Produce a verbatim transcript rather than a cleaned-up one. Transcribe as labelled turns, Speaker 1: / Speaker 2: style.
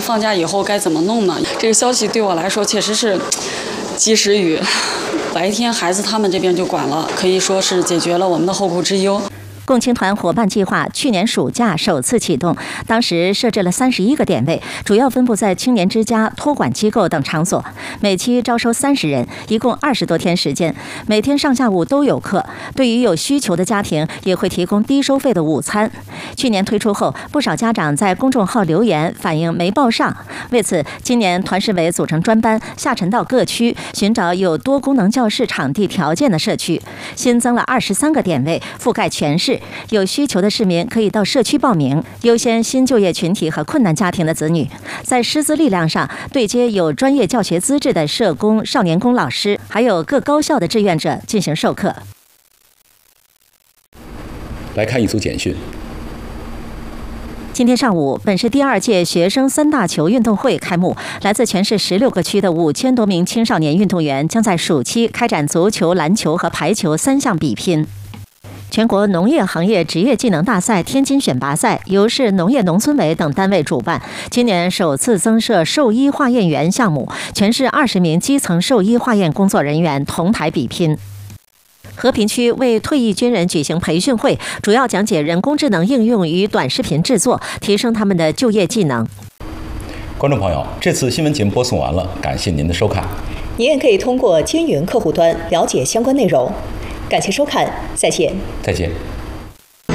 Speaker 1: 放假以后该怎么弄呢？这个消息对我来说确实是及时雨，白天孩子他们这边就管了，可以说是解决了我们的后顾之忧。
Speaker 2: 共青团伙伴计划去年暑假首次启动，当时设置了三十一个点位，主要分布在青年之家、托管机构等场所，每期招收三十人，一共二十多天时间，每天上下午都有课。对于有需求的家庭，也会提供低收费的午餐。去年推出后，不少家长在公众号留言反映没报上。为此，今年团市委组成专班下沉到各区，寻找有多功能教室场地条件的社区，新增了二十三个点位，覆盖全市。有需求的市民可以到社区报名，优先新就业群体和困难家庭的子女。在师资力量上，对接有专业教学资质的社工、少年宫老师，还有各高校的志愿者进行授课。
Speaker 3: 来看一组简讯。
Speaker 2: 今天上午，本市第二届学生三大球运动会开幕，来自全市十六个区的五千多名青少年运动员将在暑期开展足球、篮球和排球三项比拼。全国农业行业职业技能大赛天津选拔赛由市农业农村委等单位主办，今年首次增设兽医化验员项目，全市二十名基层兽医化验工作人员同台比拼。和平区为退役军人举行培训会，主要讲解人工智能应用与短视频制作，提升他们的就业技能。
Speaker 3: 观众朋友，这次新闻节目播送完了，感谢您的收看。
Speaker 4: 您也可以通过金云客户端了解相关内容。感谢收看，再见。
Speaker 3: 再见。